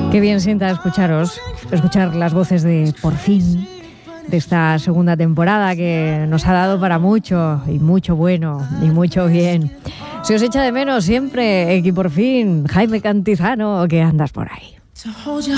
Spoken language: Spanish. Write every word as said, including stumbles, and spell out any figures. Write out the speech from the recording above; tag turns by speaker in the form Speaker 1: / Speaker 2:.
Speaker 1: Qué bien sienta escucharos, escuchar las voces de Por Fin, de esta segunda temporada que nos ha dado para mucho, y mucho bueno, y mucho bien. Se os echa de menos siempre, Equi Por Fin, Jaime Cantizano, que andas por ahí.